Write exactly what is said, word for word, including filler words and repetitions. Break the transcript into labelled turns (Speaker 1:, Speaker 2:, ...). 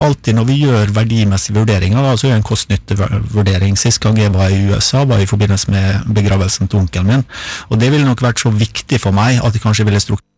Speaker 1: alltid når vi gjør verdimessige vurderinger, da, så gjør jeg en kost-nytte-vurdering. Sist gang jeg var i U S A var i forbindelse med begravelsen til onkelen min, og det ville nok vært så viktig for meg at jeg kanskje ville strukturere